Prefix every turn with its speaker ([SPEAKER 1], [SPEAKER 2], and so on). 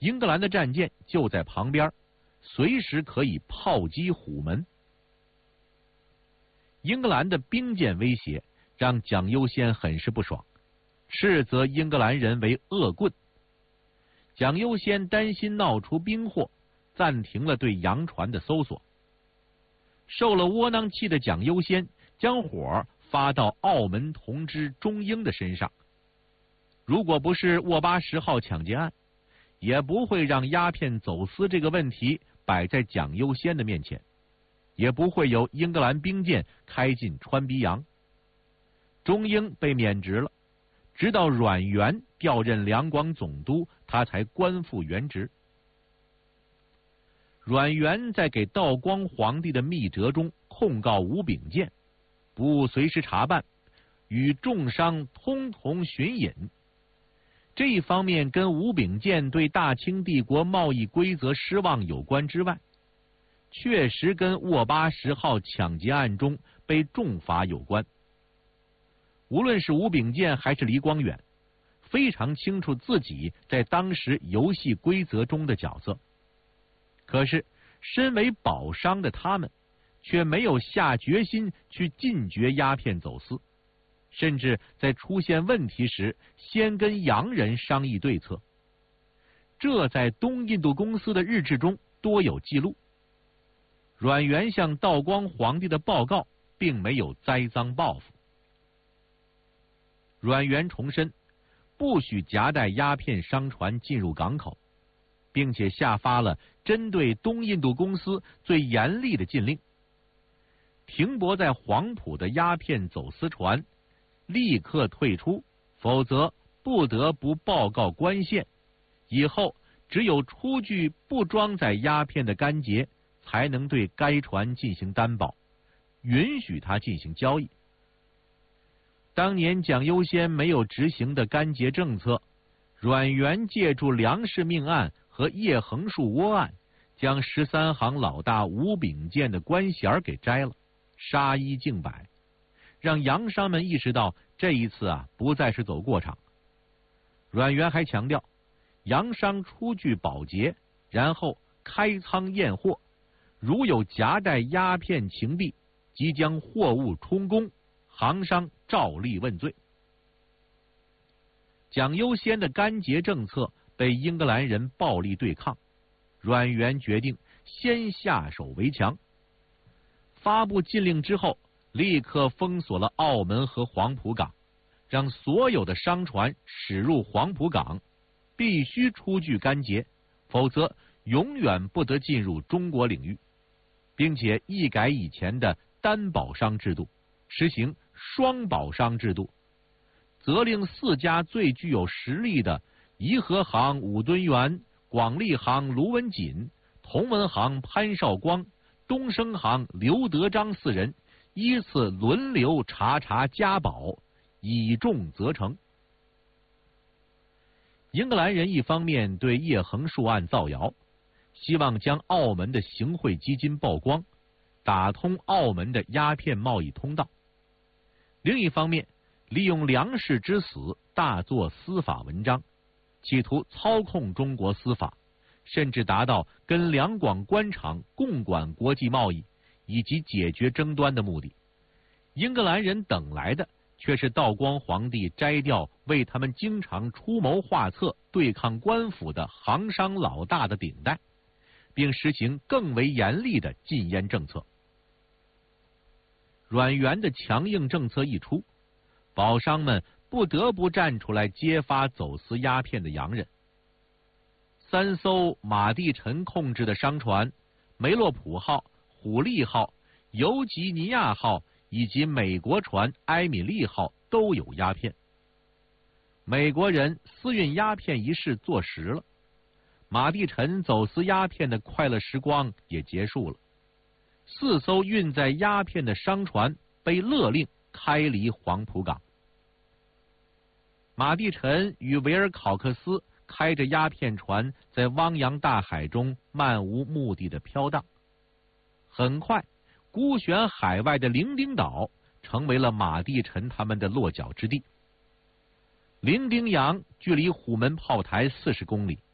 [SPEAKER 1] 英格兰的战舰就在旁边，随时可以炮击虎门。英格兰的兵舰威胁让蒋优先很是不爽，斥责英格兰人为恶棍。蒋优先担心闹出兵祸，暂停了对洋船的搜索。受了窝囊气的蒋优先将火发到澳门同知钟英的身上。如果不是沃巴10号抢劫案，也不会让鸦片走私这个问题摆在蒋优先的面前，也不会有英格兰兵舰开进穿鼻洋。钟英被免职了，直到阮元调任两广总督，他才官复原职。阮元在给道光皇帝的密折中控告吴秉建不随时查办，与重商通同巡隐。这一方面跟吴秉建对大清帝国贸易规则失望有关之外，确实跟沃巴10号抢劫案中被重罚有关。无论是吴秉建还是黎光远，非常清楚自己在当时游戏规则中的角色。可是身为保商的他们却没有下决心去禁绝鸦片走私，甚至在出现问题时先跟洋人商议对策。这在东印度公司的日志中多有记录。阮元向道光皇帝的报告并没有栽赃报复。阮元重申不许夹带鸦片商船进入港口，并且下发了针对东印度公司最严厉的禁令：停泊在黄埔的鸦片走私船立刻退出，否则不得不报告关县。以后只有出具不装载鸦片的干节，才能对该船进行担保，允许它进行交易。当年蒋优先没有执行的干节政策，阮元借助梁氏命案和叶横树窝案，将13行老大吴秉建的官衔给摘了，杀一儆百，让洋商们意识到这一次不再是走过场。阮元还强调，洋商出具保节，然后开仓验货，如有夹带鸦片情币，即将货物充公，行商照例问罪。蒋优先的干节政策被英格兰人暴力对抗，阮元决定先下手为强。发布禁令之后，立刻封锁了澳门和黄埔港，让所有的商船驶入黄埔港必须出具干节，否则永远不得进入中国领域，并且一改以前的单保商制度，实行双保商制度，责令4家最具有实力的颐和行武敦元、广利行卢文锦、同文行潘绍光、东升行刘德章4人依次轮流查加保，以重责成。英格兰人一方面对叶横树案造谣，希望将澳门的行贿基金曝光，打通澳门的鸦片贸易通道；另一方面，利用梁氏之死大做司法文章，企图操控中国司法，甚至达到跟两广官场共管国际贸易以及解决争端的目的。英格兰人等来的却是道光皇帝摘掉为他们经常出谋划策对抗官府的行商老大的顶戴，并实行更为严厉的禁烟政策。阮元的强硬政策一出，保商们不得不站出来揭发走私鸦片的洋人。3艘马地臣控制的商船梅洛普号、虎力号、尤吉尼亚号以及美国船埃米利号都有鸦片。美国人私运鸦片一事坐实了，马地臣走私鸦片的快乐时光也结束了。4艘运载鸦片的商船被勒令开离黄埔港。马地臣与维尔考克斯开着鸦片船在汪洋大海中漫无目的的飘荡。很快，孤悬海外的伶仃岛成为了马地臣他们的落脚之地。伶仃洋距离虎门炮台40公里，